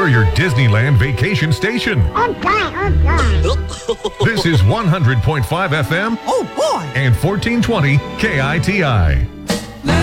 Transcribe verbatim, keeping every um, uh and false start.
We're your Disneyland vacation station. Oh, God, oh, God. This is one hundred point five F M Oh, boy. and fourteen twenty K I T I.